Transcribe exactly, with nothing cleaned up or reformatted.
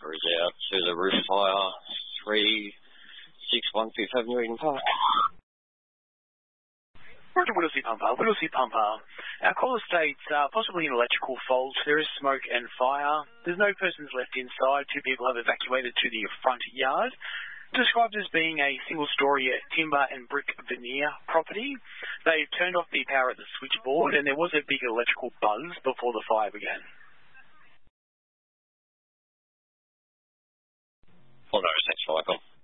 crews out to the roof fire, three six one Fifth Avenue, Eden Park. Roger, Whittlesey Pumper. Whittlesey Pumper. Our caller states uh, possibly an electrical fault. There is smoke and fire. There's no persons left inside. Two people have evacuated to the front yard. Described as being a single-storey timber and brick veneer property. They turned off the power at the switchboard and there was a big electrical buzz before the fire began. Oh no, thanks for my call.